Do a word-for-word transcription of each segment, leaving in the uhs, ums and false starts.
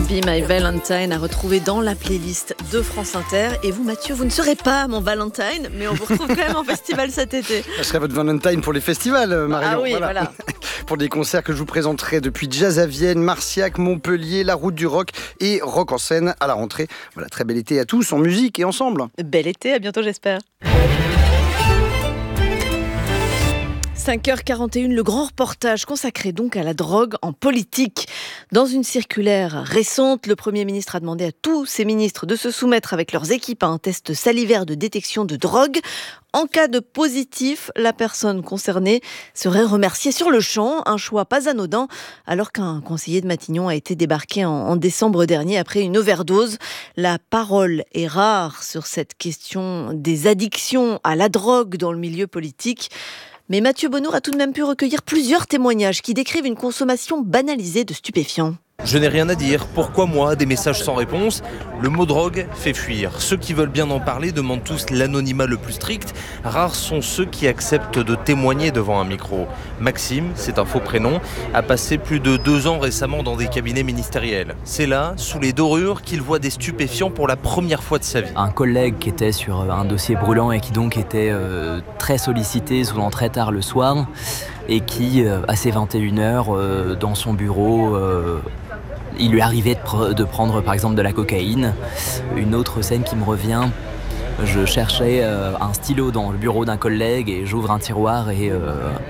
Be My Valentine à retrouver dans la playlist de France Inter. Et vous, Mathieu, vous ne serez pas mon Valentine, mais on vous retrouve quand même en festival cet été. Je serai votre Valentine pour les festivals, Marion. Ah oui, voilà. voilà. Pour des concerts que je vous présenterai depuis Jazz à Vienne, Marciac, Montpellier, La Route du Rock et Rock en scène à la rentrée. Voilà, très bel été à tous, en musique et ensemble. Bel été, à bientôt j'espère. cinq heures quarante et une, le grand reportage consacré donc à la drogue en politique. Dans une circulaire récente, le Premier ministre a demandé à tous ses ministres de se soumettre avec leurs équipes à un test salivaire de détection de drogue. En cas de positif, la personne concernée serait remerciée sur le champ, un choix pas anodin, alors qu'un conseiller de Matignon a été débarqué en, en décembre dernier après une overdose. La parole est rare sur cette question des addictions à la drogue dans le milieu politique. Mais Mathieu Bonnour a tout de même pu recueillir plusieurs témoignages qui décrivent une consommation banalisée de stupéfiants. Je n'ai rien à dire. Pourquoi moi? Des messages sans réponse. Le mot drogue fait fuir. Ceux qui veulent bien en parler demandent tous l'anonymat le plus strict. Rares sont ceux qui acceptent de témoigner devant un micro. Maxime, c'est un faux prénom, a passé plus de deux ans récemment dans des cabinets ministériels. C'est là, sous les dorures, qu'il voit des stupéfiants pour la première fois de sa vie. Un collègue qui était sur un dossier brûlant et qui donc était euh, très sollicité, souvent très tard le soir, et qui, euh, à ses vingt et une heures, euh, dans son bureau, euh, il lui arrivait de, pr- de prendre par exemple de la cocaïne. Une autre scène qui me revient, je cherchais euh, un stylo dans le bureau d'un collègue et j'ouvre un tiroir et euh,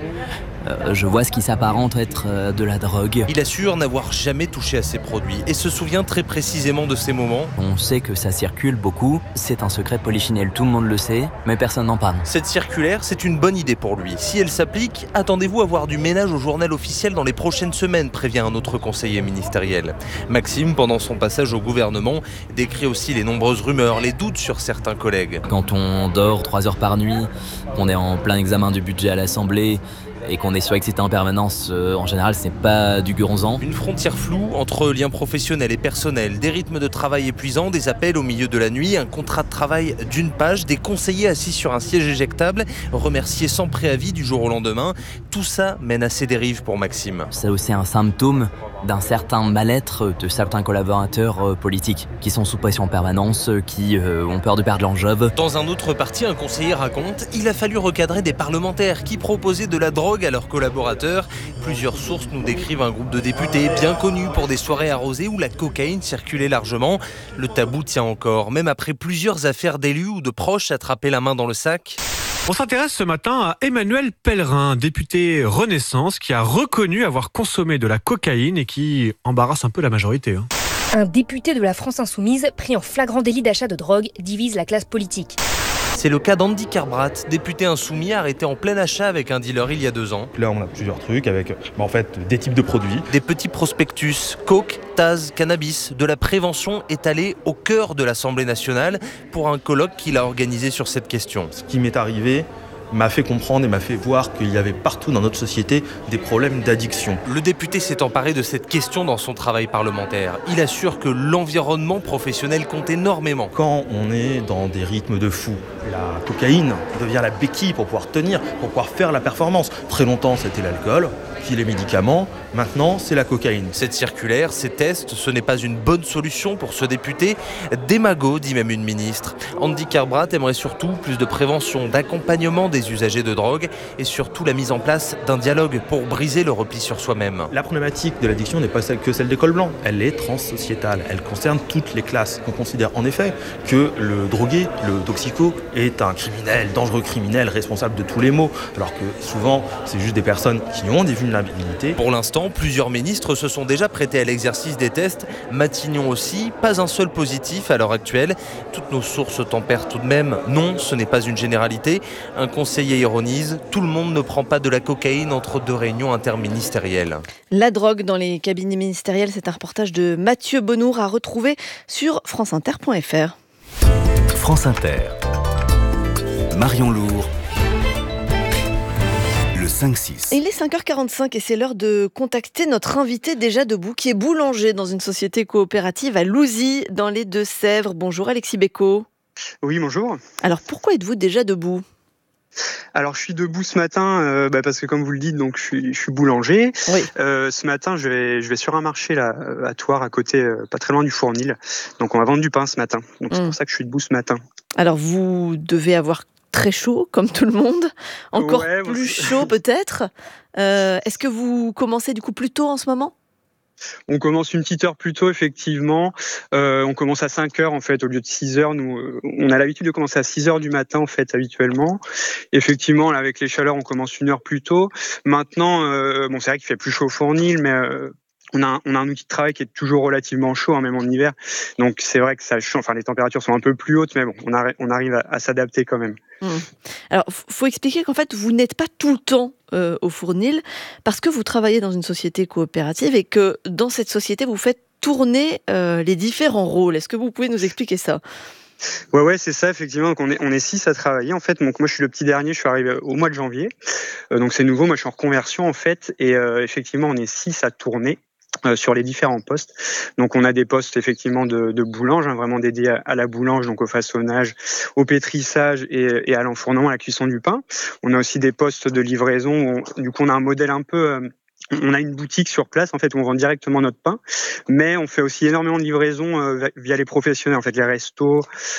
euh, je vois ce qui s'apparente être euh, de la drogue. Il assure n'avoir jamais touché à ces produits et se souvient très précisément de ces moments. On sait que ça circule beaucoup, c'est un secret de polichinelle, tout le monde le sait, mais personne n'en parle. Cette circulaire, c'est une bonne idée pour lui. Si elle s'applique, attendez-vous à voir du ménage au journal officiel dans les prochaines semaines, prévient un autre conseiller ministériel. Maxime, pendant son passage au gouvernement, décrit aussi les nombreuses rumeurs, les doutes sur certains collègues. Quand on dort trois heures par nuit, qu'on est en plein examen du budget à l'Assemblée, et qu'on est surexcité en permanence, euh, en général, c'est pas du guronzan. Une frontière floue entre liens professionnels et personnels, des rythmes de travail épuisants, des appels au milieu de la nuit, un contrat de travail d'une page, des conseillers assis sur un siège éjectable, remerciés sans préavis du jour au lendemain. Tout ça mène à ces dérives pour Maxime. C'est aussi un symptôme d'un certain mal-être de certains collaborateurs euh, politiques qui sont sous pression en permanence, euh, qui euh, ont peur de perdre l'enjeu. Dans un autre parti, un conseiller raconte, il a fallu recadrer des parlementaires qui proposaient de la drogue à leurs collaborateurs. Plusieurs sources nous décrivent un groupe de députés bien connus pour des soirées arrosées où la cocaïne circulait largement. Le tabou tient encore, même après plusieurs affaires d'élus ou de proches attrapés la main dans le sac. On s'intéresse ce matin à Emmanuel Pellerin, député Renaissance, qui a reconnu avoir consommé de la cocaïne et qui embarrasse un peu la majorité. Hein. Un député de la France Insoumise, pris en flagrant délit d'achat de drogue, divise la classe politique. C'est le cas d'Andy Carbrat, député insoumis arrêté en plein achat avec un dealer il y a deux ans. Là, on a plusieurs trucs avec bah, en fait, des types de produits. Des petits prospectus, coke, taz, cannabis, de la prévention étalée au cœur de l'Assemblée nationale pour un colloque qu'il a organisé sur cette question. Ce qui m'est arrivé m'a fait comprendre et m'a fait voir qu'il y avait partout dans notre société des problèmes d'addiction. Le député s'est emparé de cette question dans son travail parlementaire. Il assure que l'environnement professionnel compte énormément. Quand on est dans des rythmes de fou, la cocaïne devient la béquille pour pouvoir tenir, pour pouvoir faire la performance. Très longtemps, c'était l'alcool, puis les médicaments. Maintenant, c'est la cocaïne. Cette circulaire, ces tests, ce n'est pas une bonne solution pour ce député. Démago, dit même une ministre. Andy Carbrat aimerait surtout plus de prévention, d'accompagnement des usagers de drogue et surtout la mise en place d'un dialogue pour briser le repli sur soi-même. La problématique de l'addiction n'est pas celle que celle des cols blancs. Elle est transsociétale. Elle concerne toutes les classes. On considère en effet que le drogué, le toxico, est un criminel, dangereux criminel, responsable de tous les maux. Alors que souvent, c'est juste des personnes qui ont des vulnérabilités. Pour l'instant, plusieurs ministres se sont déjà prêtés à l'exercice des tests. Matignon aussi, pas un seul positif à l'heure actuelle. Toutes nos sources tempèrent tout de même. Non, ce n'est pas une généralité. Un conseiller ironise, tout le monde ne prend pas de la cocaïne entre deux réunions interministérielles. La drogue dans les cabinets ministériels, c'est un reportage de Mathieu Bonnour à retrouver sur franceinter point f r. France Inter. Marion Lourd. Le cinq six. Il est cinq heures quarante-cinq et c'est l'heure de contacter notre invité déjà debout qui est boulanger dans une société coopérative à Louzy dans les Deux-Sèvres. Bonjour Alexis Bécaud. Oui, bonjour. Alors pourquoi êtes-vous déjà debout ? Alors je suis debout ce matin euh, bah, parce que comme vous le dites, donc je suis, je suis boulanger. Oui. Euh, ce matin, je vais, je vais sur un marché là à Thouars, à côté, euh, pas très loin du Fournil. Donc on va vendre du pain ce matin. Donc c'est Mm. pour ça que je suis debout ce matin. Alors vous devez avoir très chaud, comme tout le monde, encore Ouais, bon, plus c'est- chaud peut-être. Euh, est-ce que vous commencez du coup plus tôt en ce moment ? On commence une petite heure plus tôt, effectivement. Euh, on commence à cinq heures, en fait, au lieu de six heures. Nous, euh, on a l'habitude de commencer à six heures du matin, en fait, habituellement. Effectivement, là, avec les chaleurs, on commence une heure plus tôt. Maintenant, euh, bon, c'est vrai qu'il fait plus chaud au Fournil, mais euh, on a, un, on a un outil de travail qui est toujours relativement chaud, hein, même en hiver. Donc, c'est vrai que ça change. Enfin, les températures sont un peu plus hautes, mais bon, on, arri- on arrive à, à s'adapter quand même. Mmh. Alors, il faut expliquer qu'en fait, vous n'êtes pas tout le temps euh, au Fournil parce que vous travaillez dans une société coopérative et que dans cette société, vous faites tourner euh, les différents rôles. Est-ce que vous pouvez nous expliquer ça ? Ouais, ouais, c'est ça, effectivement. Donc, on est, on est six à travailler, en fait. Donc, moi, je suis le petit dernier. Je suis arrivé au mois de janvier. Euh, donc, c'est nouveau. Moi, je suis en reconversion, en fait. Et euh, effectivement, on est six à tourner euh, sur les différents postes. Donc, on a des postes, effectivement, de, de boulange, hein, vraiment dédiés à, à la boulange, donc au façonnage, au pétrissage et, et à l'enfournement, à la cuisson du pain. On a aussi des postes de livraison. Où on, du coup, on a un modèle un peu... Euh, on a une boutique sur place, en fait, où on vend directement notre pain, mais on fait aussi énormément de livraisons euh, via les professionnels, en fait, les restos,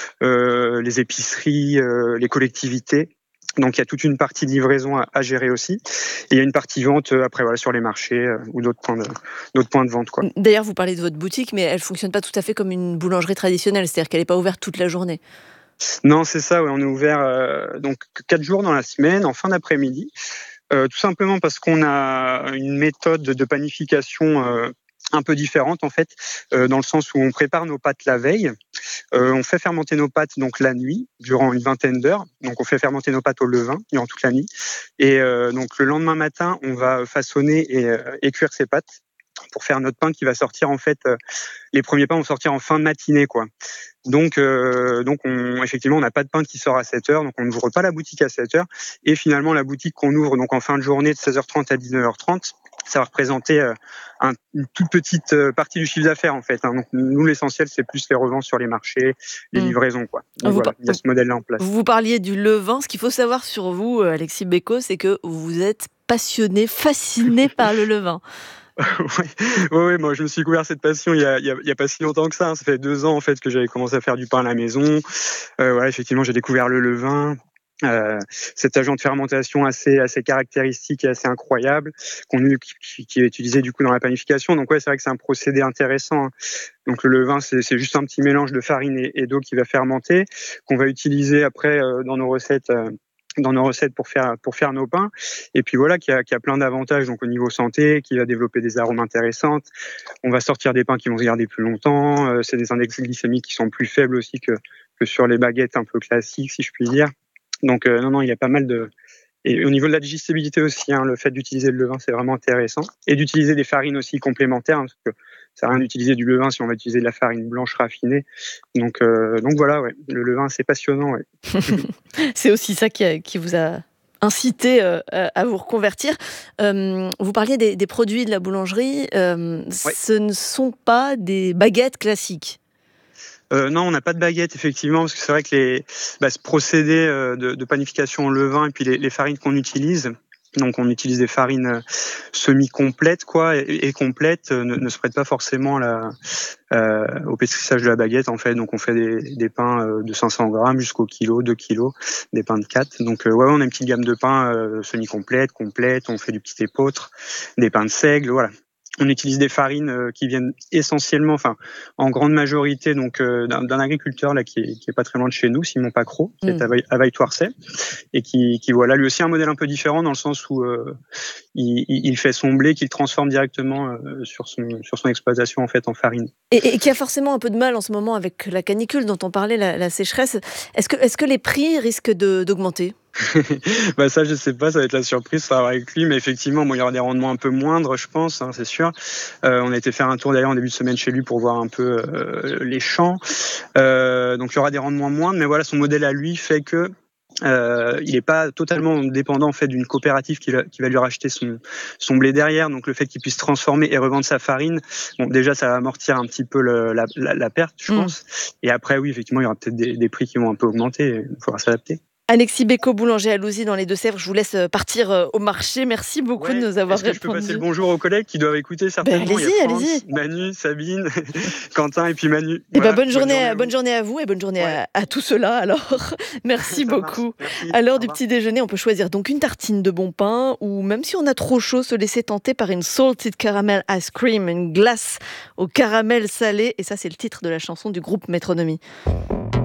euh, les épiceries, euh, les collectivités. Donc il y a toute une partie de livraison à, à gérer aussi. Et il y a une partie vente euh, après voilà sur les marchés euh, ou d'autres points de d'autres points de vente quoi. D'ailleurs, vous parlez de votre boutique, mais elle fonctionne pas tout à fait comme une boulangerie traditionnelle, c'est-à-dire qu'elle n'est pas ouverte toute la journée. Non, c'est ça. Ouais, on est ouvert euh, donc quatre jours dans la semaine, en fin d'après-midi. Euh, tout simplement parce qu'on a une méthode de panification euh, un peu différente en fait, euh, dans le sens où on prépare nos pâtes la veille, euh, on fait fermenter nos pâtes donc la nuit durant une vingtaine d'heures, donc on fait fermenter nos pâtes au levain durant toute la nuit, et euh, donc le lendemain matin on va façonner et, euh, et cuire ces pâtes pour faire notre pain qui va sortir en fait, euh, les premiers pains vont sortir en fin de matinée quoi. Donc, euh, donc on, effectivement, on n'a pas de pain qui sort à sept heures, donc on n'ouvre pas la boutique à sept heures. Et finalement, la boutique qu'on ouvre donc en fin de journée de seize heures trente à dix-neuf heures trente, ça va représenter euh, un, une toute petite euh, partie du chiffre d'affaires en fait. Hein. Donc nous, l'essentiel, c'est plus les reventes sur les marchés, les mmh. livraisons quoi. Donc vous voilà, par... il y a ce modèle-là en place. Vous parliez du levain. Ce qu'il faut savoir sur vous, Alexis Bécaud, c'est que vous êtes passionné, fasciné par le levain. Oui, ouais, ouais, moi je me suis découvert cette passion il y a, il y a, il y a pas si longtemps que ça. Hein. Ça fait deux ans en fait que j'avais commencé à faire du pain à la maison. Euh, voilà, effectivement, j'ai découvert le levain. Euh, cet agent de fermentation assez assez caractéristique et assez incroyable qu'on qui, qui est utilisé du coup dans la panification. Donc ouais, c'est vrai que c'est un procédé intéressant. Hein. Donc le levain, c'est, c'est juste un petit mélange de farine et, et d'eau qui va fermenter, qu'on va utiliser après euh, dans nos recettes. Euh, dans nos recettes pour faire pour faire nos pains, et puis voilà qui a qui a plein d'avantages donc au niveau santé, qui va développer des arômes intéressants. On va sortir des pains qui vont se garder plus longtemps. Euh, c'est des index glycémiques qui sont plus faibles aussi que que sur les baguettes un peu classiques si je puis dire. Donc euh, non non il y a pas mal de et au niveau de la digestibilité aussi, hein, le fait d'utiliser le levain, c'est vraiment intéressant. Et d'utiliser des farines aussi complémentaires, hein, parce que ça sert à rien d'utiliser du levain si on va utiliser de la farine blanche raffinée. Donc, euh, donc voilà, ouais, le levain, c'est passionnant. Ouais. C'est aussi ça qui, a, qui vous a incité euh, à vous reconvertir. Euh, vous parliez des, des produits de la boulangerie. Euh, ouais. Ce ne sont pas des baguettes classiques. Euh, non, on n'a pas de baguette effectivement, parce que c'est vrai que les, bah, ce procédé euh, de, de panification au levain et puis les, les farines qu'on utilise, donc on utilise des farines semi-complètes quoi, et, et complètes, euh, ne, ne se prêtent pas forcément la, euh, au pétrissage de la baguette en fait. Donc on fait des, des pains euh, de cinq cents grammes jusqu'au kilo, deux kilos, des pains de quatre. Donc euh, ouais, on a une petite gamme de pains euh, semi-complètes, complètes. On fait du petit épeautre, des pains de seigle, voilà. On utilise des farines euh, qui viennent essentiellement, enfin, en grande majorité, donc euh, d'un, d'un agriculteur là qui est, qui est pas très loin de chez nous, Simon Pacro, qui mmh. est à Vaille-Thouarcey, et qui, qui voilà, lui aussi un modèle un peu différent dans le sens où euh, il, il fait son blé qu'il transforme directement euh, sur son sur son exploitation en fait en farine. Et, et qui a forcément un peu de mal en ce moment avec la canicule dont on parlait, la, la sécheresse. Est-ce que est-ce que les prix risquent de, d'augmenter? Bah ça je sais pas, ça va être la surprise, ça va avec lui, mais effectivement bon, il y aura des rendements un peu moindres je pense, hein, c'est sûr. Euh, on a été faire un tour d'ailleurs en début de semaine chez lui pour voir un peu euh, les champs, euh, donc il y aura des rendements moindres, mais voilà son modèle à lui fait que Euh, il n'est pas totalement dépendant en fait d'une coopérative qui va, qui va lui racheter son, son blé derrière, donc le fait qu'il puisse transformer et revendre sa farine, bon déjà ça va amortir un petit peu le, la, la, la perte je mmh. pense, et après oui effectivement il y aura peut-être des, des prix qui vont un peu augmenter, il faudra s'adapter. Alexis Bécaud, boulanger à Louzy dans les Deux-Sèvres. Je vous laisse partir au marché. Merci beaucoup ouais, de nous avoir est-ce que répondu. Je peux passer le bonjour aux collègues qui doivent écouter certainement. Ben, allez-y, Il y a France, allez-y. Manu, Sabine, Quentin et puis Manu. Et Voilà, ben, bonne, journée, bonne, journée à, bonne journée à vous et bonne journée ouais. à, à tout cela. Alors, merci beaucoup. Merci. À l'heure du petit déjeuner, on peut choisir donc une tartine de bon pain ou même si on a trop chaud, se laisser tenter par une salted caramel ice cream, une glace au caramel salé. Et ça, c'est le titre de la chanson du groupe Métronomie.